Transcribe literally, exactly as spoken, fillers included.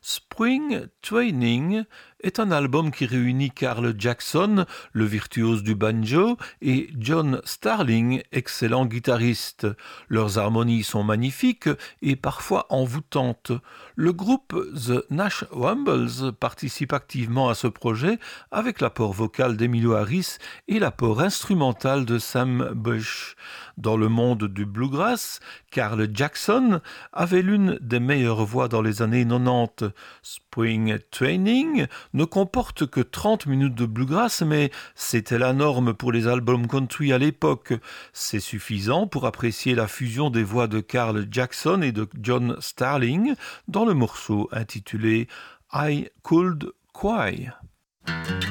Spring Training est un album qui réunit Carl Jackson, le virtuose du banjo, et John Starling, excellent guitariste. Leurs harmonies sont magnifiques et parfois envoûtantes. Le groupe The Nash Rumbles participe activement à ce projet avec l'apport vocal d'Emilio Harris et l'apport instrumental de Sam Bush. Dans le monde du bluegrass, Carl Jackson avait l'une des meilleures voix dans les années quatre-vingt-dix. Spring Training ne comporte que trente minutes de bluegrass, mais c'était la norme pour les albums country à l'époque. C'est suffisant pour apprécier la fusion des voix de Carl Jackson et de John Starling dans le morceau intitulé I Could Cry.